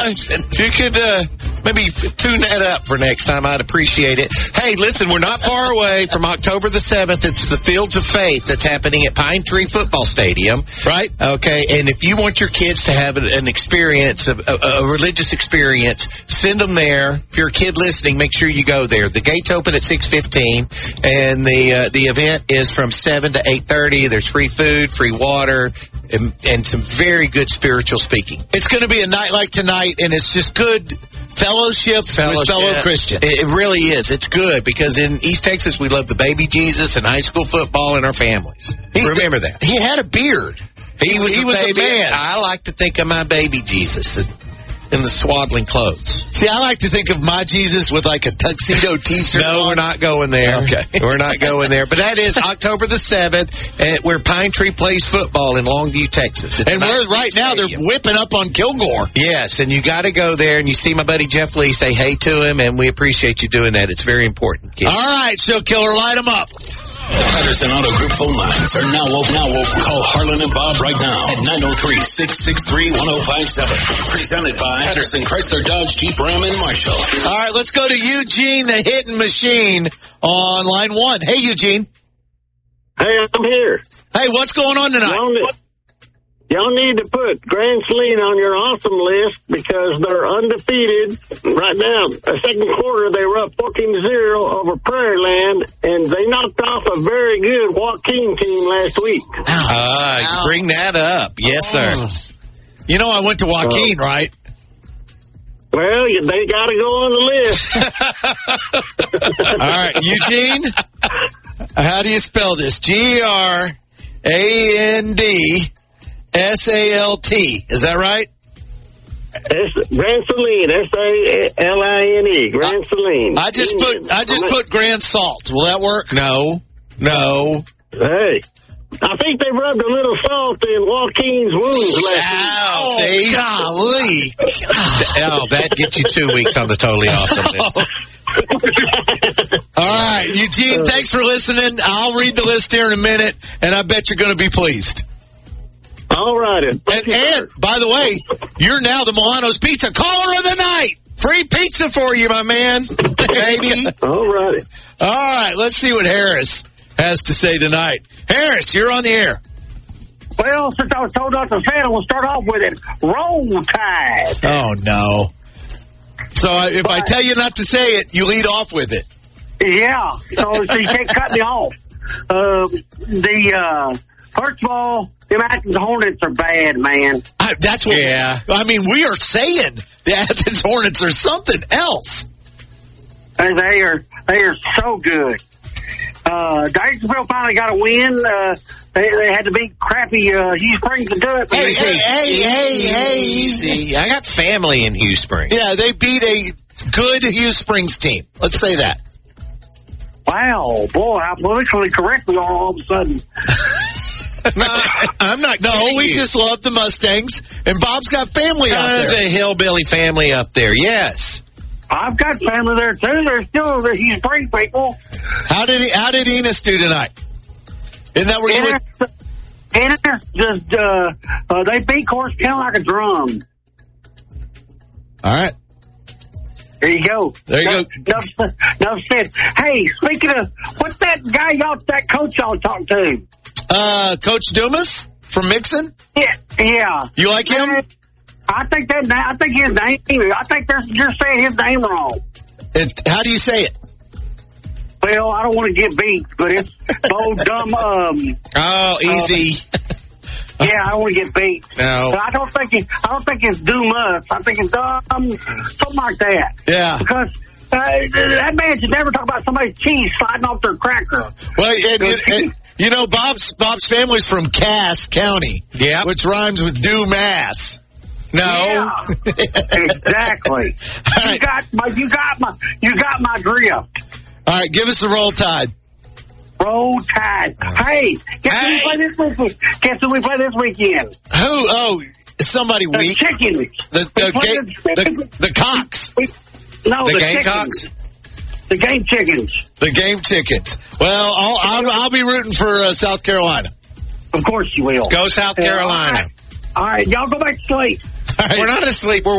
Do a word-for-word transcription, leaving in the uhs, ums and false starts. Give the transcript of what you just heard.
uh, if you could uh, maybe tune that up for next time, I'd appreciate it. Hey, listen, we're not far away from October the seventh. It's the Fields of Faith that's happening at Pine Tree Football Stadium. Right. Okay, and if you want your kids to have an experience, a, a, a religious experience, send them there. If you're a kid listening, make sure you go there. The gates open at six fifteen, and the uh, the event is from seven to eight thirty. There's free food, free water, and, and some very good spiritual speaking. It's going to be a night like tonight, and it's just good fellowship, fellowship with fellow Christians. It, it really is. It's good because in East Texas, we love the baby Jesus and high school football and our families. He, Remember that. He had a beard. He was, he a, was baby. a man. I like to think of my baby Jesus in the swaddling clothes. See, I like to think of my Jesus with like a tuxedo T-shirt. No, on. we're not going there. Okay. We're not going there. But that is October the seventh, at where Pine Tree plays football in Longview, Texas. It's and we're right now, they're whipping up on Kilgore. Yes, and you got to go there, and you see my buddy Jeff Lee, say hey to him, and we appreciate you doing that. It's very important, kids. All right, show killer, light them up. The Patterson Auto Group phone lines are now open. Now open. Call Harlan and Bob right now at nine oh three, six six three, one oh five seven. Presented by Patterson Chrysler Dodge Jeep Ram and Marshall. All right, let's go to Eugene, the hitting machine, on line one. Hey, Eugene. Hey, I'm here. Hey, what's going on tonight? Y'all need, y'all need to put Grand Saline on your awesome list because they're undefeated right now. A second quarter, they were up fourteen to zero over Prairie Land, and they knocked off a very good Joaquin team last week. Uh, bring that up. Yes, oh. sir. You know I went to Joaquin, uh, right? Well, they got to go on the list. All right, Eugene, how do you spell this? G R A N D S A L T. Is that right? S- Grand Saline, S A L I N E, Grand Saline. I just put I just put Grand Salt. Will that work? No, no. Hey, I think they rubbed a little salt in Joaquin's wounds last Ow, week. see? Golly. Oh, that gets you two weeks on the Totally Awesome list. All right, Eugene, thanks for listening. I'll read the list here in a minute, and I bet you're going to be pleased. All right. And, and, by the way, you're now the Milano's Pizza Caller of the Night. Free pizza for you, my man. Baby. All right. All right, let's see what Harris has to say tonight. Harris, you're on the air. Well, since I was told not to say it, we'll start off with it. Roll Tide. Oh, no. So if but, I tell you not to say it, you lead off with it. Yeah, so, so you can't cut me off. Uh, the, uh, first of all, the Athens Hornets are bad, man. I, that's what, yeah. I mean, we are saying the Athens Hornets are something else. And they are, they are so good. Uh, Dyersville finally got a win. Uh, they, they had to beat crappy, uh, Hugh Springs to do it. Hey, hey, hey, hey, hey. Easy. I got family in Hugh Springs. Yeah, they beat a good Hugh Springs team. Let's say that. Wow, boy, I'm politically correct all, all of a sudden. No, I'm not. No, we you. just love the Mustangs, and Bob's got family Tons out there. a hillbilly family up there. Yes, I've got family there too. They're still the Hugh Springs people. How did he, how did Enos do tonight? Isn't that where you were? Enos just uh, uh, they beat Course County like a drum. All right. There you go. There you no, go. No, no said. Hey, speaking of, what's that guy y'all, that coach y'all talked to? Uh, Coach Dumas from Mixon? Yeah, yeah. You like him? I think that. I think his name. I think there's, you're saying his name wrong. It, how do you say it? Well, I don't want to get beat, but it's Bo Dumb. Um, oh, easy. Uh, yeah, I don't want to get beat. No, but I don't think it. I don't think it's Dumas. I think it's um something like that. Yeah, because. Uh, that man should never talk about somebody's cheese sliding off their cracker. Well, and, and, and, you know, Bob's Bob's family's from Cass County, yeah, which rhymes with due mass. No, yeah, exactly. Right. You got my, you got my, you got my drift. All right, give us the Roll Tide. Roll Tide. Hey, guess hey. who we play this weekend? Guess who we play this weekend? Who? Oh, somebody the weak. Chickens. The the, ga- the, the Cocks. We, No, the, the Gamecocks? The Game Chickens. The Game Chickens. Well, I'll, I'll, I'll be rooting for uh, South Carolina. Of course you will. Go South Carolina. Uh, all, right. all right, y'all go back to sleep. Right. We're not asleep. We're